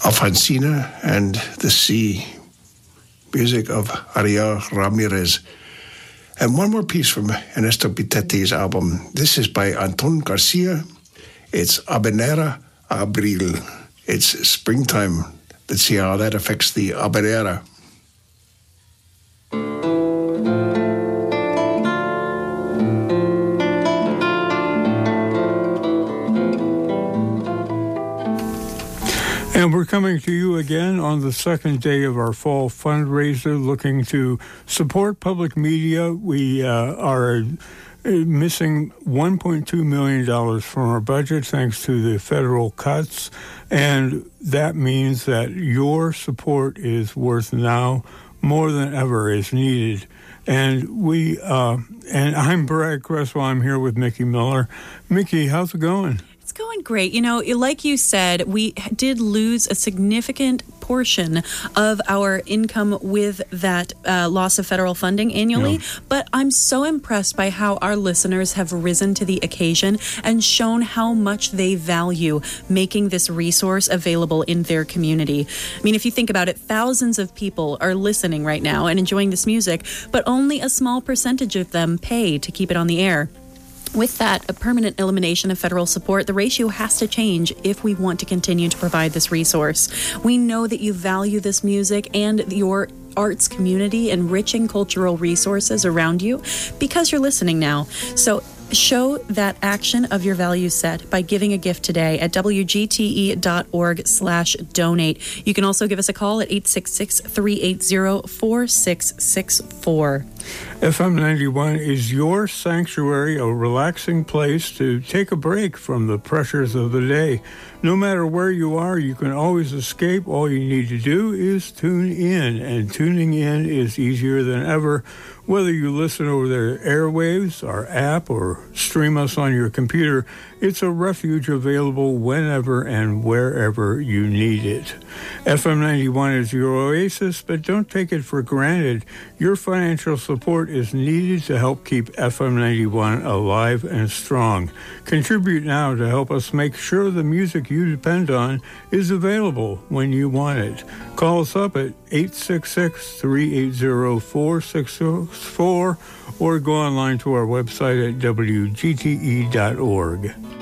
Alfonsina and the Sea, music of Ariel Ramirez. And one more piece from Ernesto Pitetti's album. This is by Anton Garcia. It's Habanera Abril. It's springtime. Let's see how that affects the habanera. And we're coming to you again on the second day of our fall fundraiser, looking to support public media. We are missing $1.2 million from our budget thanks to the federal cuts, and that means that your support is worth now more than ever is needed. And and I'm Brad Cresswell. I'm here with Mickey Miller. Mickey, how's it going? It's going great. You know, like you said, we did lose a significant portion of our income with that loss of federal funding annually. Yeah. But I'm so impressed by how our listeners have risen to the occasion and shown how much they value making this resource available in their community. I mean, if you think about it, thousands of people are listening right now and enjoying this music, but only a small percentage of them pay to keep it on the air. With that, a permanent elimination of federal support, the ratio has to change if we want to continue to provide this resource. We know that you value this music and your arts community, enriching cultural resources around you because you're listening now. So show that action of your value set by giving a gift today at wgte.org/donate. You can also give us a call at 866-380-4664. FM 91 is your sanctuary, a relaxing place to take a break from the pressures of the day. No matter where you are, you can always escape. All you need to do is tune in, and tuning in is easier than ever. Whether you listen over the airwaves, our app, or stream us on your computer, it's a refuge available whenever and wherever you need it. FM 91 is your oasis, but don't take it for granted. Your financial support is needed to help keep FM 91 alive and strong. Contribute now to help us make sure the music you depend on is available when you want it. Call us up at 866-380-4664 or go online to our website at wgte.org.